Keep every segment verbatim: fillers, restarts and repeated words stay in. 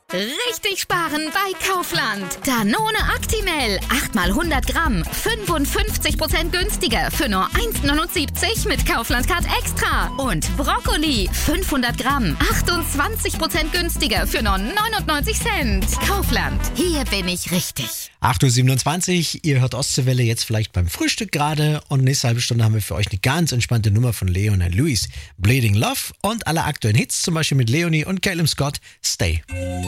Richtig sparen bei Kaufland. Danone Actimel. acht mal hundert Gramm. fünfundfünfzig Prozent günstiger für nur eins neunundsiebzig mit Kaufland Card Extra. Und Brokkoli. fünfhundert Gramm. achtundzwanzig Prozent günstiger für nur neunundneunzig Cent. Kaufland. Hier bin ich richtig. acht Uhr siebenundzwanzig. Ihr hört Ostseewelle jetzt vielleicht beim Frühstück gerade. Und nächste halbe Stunde haben wir für euch eine ganz entspannte Nummer von Leon und Louis. Bleeding Love und alle aktuellen Hits, zum Beispiel mit Leonie und Caleb Scott. Stay.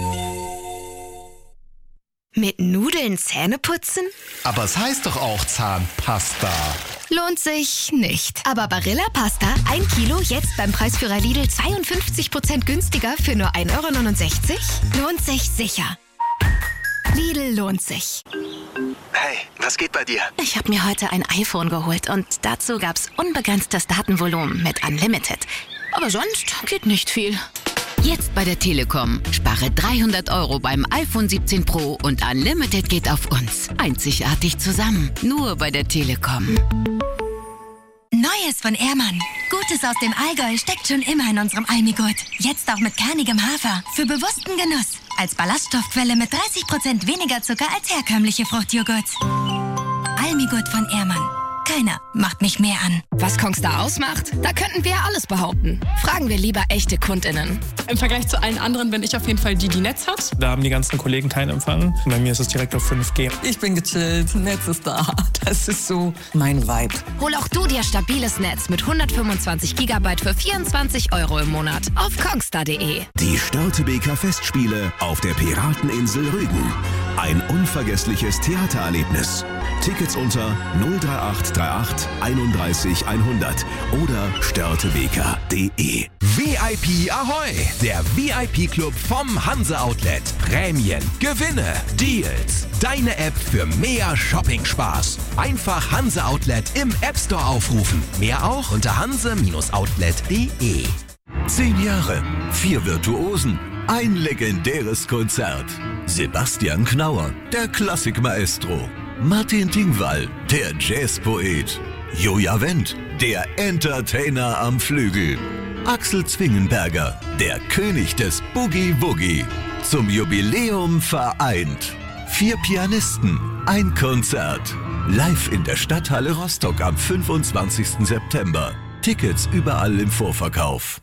Mit Nudeln Zähne putzen? Aber es heißt doch auch Zahnpasta. Lohnt sich nicht. Aber Barilla Pasta, ein Kilo, jetzt beim Preisführer Lidl zweiundfünfzig Prozent günstiger für nur ein Euro neunundsechzig? Lohnt sich sicher. Lidl lohnt sich. Hey, was geht bei dir? Ich habe mir heute ein iPhone geholt und dazu gab's unbegrenztes Datenvolumen mit Unlimited. Aber sonst geht nicht viel. Jetzt bei der Telekom. Spare dreihundert Euro beim iPhone siebzehn Pro und Unlimited geht auf uns. Einzigartig zusammen. Nur bei der Telekom. Neues von Ehrmann. Gutes aus dem Allgäu steckt schon immer in unserem Almigurt. Jetzt auch mit kernigem Hafer. Für bewussten Genuss. Als Ballaststoffquelle mit dreißig Prozent weniger Zucker als herkömmliche Fruchtjoghurts. Almigurt von Ehrmann. Keiner macht mich mehr an. Was Kongstar ausmacht? Da könnten wir alles behaupten. Fragen wir lieber echte KundInnen. Im Vergleich zu allen anderen bin ich auf jeden Fall die, die Netz hat. Da haben die ganzen Kollegen keinen Empfang. Bei mir ist es direkt auf fünf G. Ich bin gechillt, Netz ist da. Das ist so mein Vibe. Hol auch du dir stabiles Netz mit hundertfünfundzwanzig Gigabyte für vierundzwanzig Euro im Monat auf kongstar punkt de. Die Störtebeker Festspiele auf der Pirateninsel Rügen. Ein unvergessliches Theatererlebnis. Tickets unter null drei acht drei acht einunddreißig hundert oder störtebeker punkt de. V I P Ahoi! Der V I P-Club vom Hanse Outlet. Prämien, Gewinne, Deals. Deine App für mehr Shopping-Spaß. Einfach Hanse Outlet im App Store aufrufen. Mehr auch unter hanse Outlet punkt de. Zehn Jahre, vier Virtuosen, ein legendäres Konzert. Sebastian Knauer, der Klassikmaestro. Martin Dingwall, der Jazzpoet. Joja Wendt, der Entertainer am Flügel. Axel Zwingenberger, der König des Boogie-Woogie. Zum Jubiläum vereint. Vier Pianisten, ein Konzert. Live in der Stadthalle Rostock am fünfundzwanzigsten September. Tickets überall im Vorverkauf.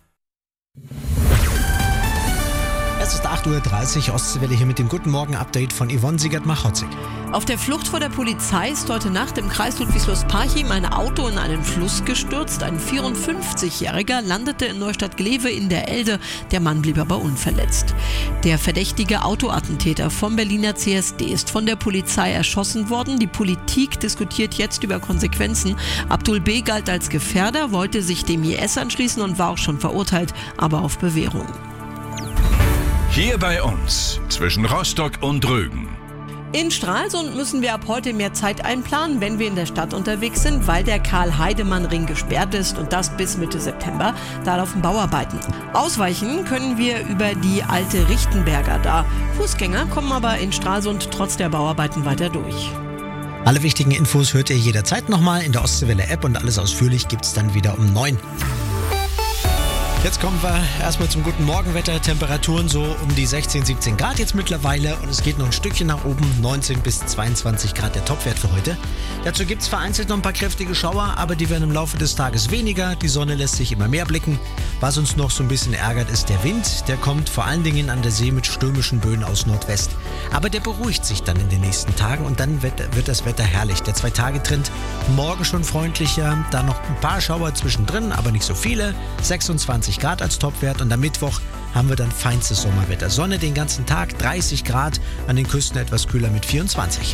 Es ist acht Uhr dreißig, Ostseewelle hier mit dem Guten Morgen-Update von Yvonne Siegert-Machotzig. Auf der Flucht vor der Polizei ist heute Nacht im Kreis Ludwigslust-Parchim ein Auto in einen Fluss gestürzt. Ein vierundfünfzigjähriger landete in Neustadt-Glewe in der Elde. Der Mann blieb aber unverletzt. Der verdächtige Autoattentäter vom Berliner C S D ist von der Polizei erschossen worden. Die Politik diskutiert jetzt über Konsequenzen. Abdul B. galt als Gefährder, wollte sich dem I S anschließen und war auch schon verurteilt, aber auf Bewährung. Hier bei uns, zwischen Rostock und Rügen. In Stralsund müssen wir ab heute mehr Zeit einplanen, wenn wir in der Stadt unterwegs sind, weil der Karl-Heidemann-Ring gesperrt ist und das bis Mitte September. Da laufen Bauarbeiten. Ausweichen können wir über die alte Richtenberger da. Fußgänger kommen aber in Stralsund trotz der Bauarbeiten weiter durch. Alle wichtigen Infos hört ihr jederzeit nochmal in der Ostseewelle-App und alles ausführlich gibt's dann wieder um neun. Jetzt kommen wir erstmal zum guten Morgenwetter. Temperaturen so um die sechzehn, siebzehn Grad jetzt mittlerweile und es geht noch ein Stückchen nach oben. neunzehn bis zweiundzwanzig Grad der Topwert für heute. Dazu gibt es vereinzelt noch ein paar kräftige Schauer, aber die werden im Laufe des Tages weniger. Die Sonne lässt sich immer mehr blicken. Was uns noch so ein bisschen ärgert, ist der Wind. Der kommt vor allen Dingen an der See mit stürmischen Böen aus Nordwest. Aber der beruhigt sich dann in den nächsten Tagen und dann wird, wird das Wetter herrlich. Der Zwei-Tage-Trend morgen schon freundlicher. Da noch ein paar Schauer zwischendrin, aber nicht so viele. sechsundzwanzig Grad als Topwert und am Mittwoch haben wir dann feinstes Sommerwetter. Sonne den ganzen Tag, dreißig Grad, an den Küsten etwas kühler mit vierundzwanzig.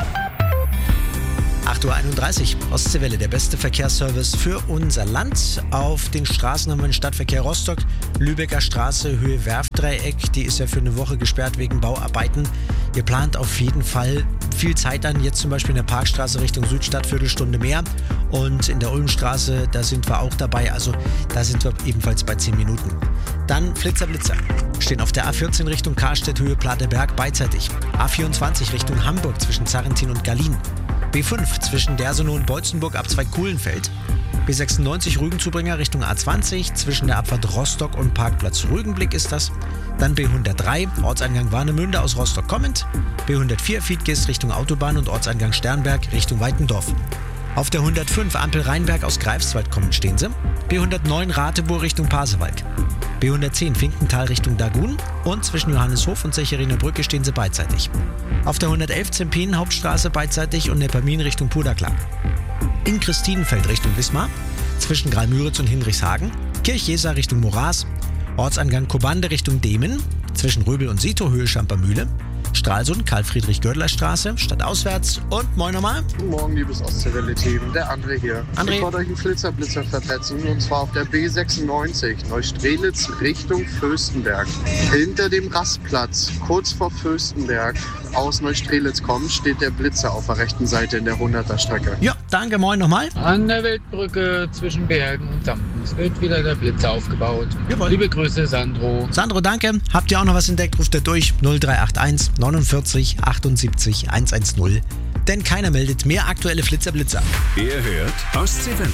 acht Uhr einunddreißig, Ostseewelle, der beste Verkehrsservice für unser Land. Auf den Straßen haben wir den Stadtverkehr Rostock, Lübecker Straße, Höhe Werftdreieck. Die ist ja für eine Woche gesperrt wegen Bauarbeiten. Ihr plant auf jeden Fall viel Zeit an, jetzt zum Beispiel in der Parkstraße Richtung Südstadt, Viertelstunde mehr. Und in der Ulmstraße, da sind wir auch dabei, also da sind wir ebenfalls bei zehn Minuten. Dann Flitzer Blitzer. Stehen auf der A vierzehn Richtung Karstedt, Höhe Plateberg beidseitig. A vierundzwanzig Richtung Hamburg zwischen Zarrentin und Gallien. B fünf zwischen Dersenow und Beutzenburg Abzweig Kuhlenfeld. B sechsundneunzig Rügenzubringer Richtung A zwanzig, zwischen der Abfahrt Rostock und Parkplatz Rügenblick ist das. Dann B hundertdrei, Ortseingang Warnemünde aus Rostock kommend. B hundertvier Fiedgis Richtung Autobahn und Ortseingang Sternberg Richtung Weitendorf. Auf der hundertfünf Ampel Rheinberg aus Greifswald kommend stehen sie. B hundertneun Rateburg Richtung Pasewalk. B hundertzehn Finkenthal Richtung Dagun und zwischen Johanneshof und Secheriner Brücke stehen sie beidseitig. Auf der hundertelf Zempin Hauptstraße beidseitig und Neppermin Richtung Puderklar. In Christinenfeld Richtung Wismar, zwischen Graal-Müritz und Hinrichshagen, Kirchjeser Richtung Moraas, Ortsangang Kobande Richtung Demen, zwischen Röbel und Sito Höhe Schampermühle, Stralsund Karl-Friedrich-Gördler-Straße, stadtauswärts und moin nochmal. Guten Morgen, liebes Ostseewelle-Team, der André hier. André. Ich wollte euch einen Flitzer-Blitzer verpetzen und zwar auf der B sechsundneunzig, Neustrelitz Richtung Fürstenberg. Hinter dem Rastplatz, kurz vor Fürstenberg, aus Neustrelitz kommt, steht der Blitzer auf der rechten Seite in der hunderter Strecke. Ja, danke, moin nochmal. An der Weltbrücke zwischen Bergen und Dampens wird wieder der Blitzer aufgebaut. Jawohl. Liebe Grüße, Sandro. Sandro, danke. Habt ihr auch noch was entdeckt, ruft ihr durch null drei acht eins neunundvierzig achtundsiebzig hundertzehn. Denn keiner meldet mehr aktuelle Flitzer-Blitzer. Ihr hört Ostseewelle.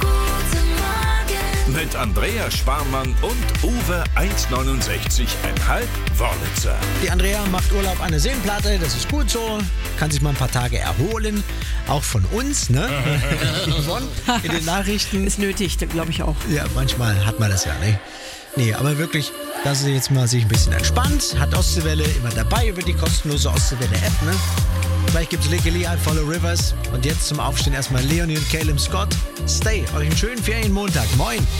Mit Andrea Sparmann und Uwe eins neunundsechzig Komma fünf Wörlitzer. Die Andrea macht Urlaub an der Seenplatte, das ist gut so. Kann sich mal ein paar Tage erholen. Auch von uns, ne? Yvonne, in den Nachrichten. Ist nötig, glaube ich auch. Ja, manchmal hat man das ja, ne? Nee, aber wirklich, dass sie jetzt mal sich ein bisschen entspannt. Hat Ostseewelle immer dabei über die kostenlose Ostseewelle-App, ne? Gleich gibt's Legally I Follow Rivers. Und jetzt zum Aufstehen erstmal Leonie und Caleb Scott. Stay, euch einen schönen Ferienmontag. Moin!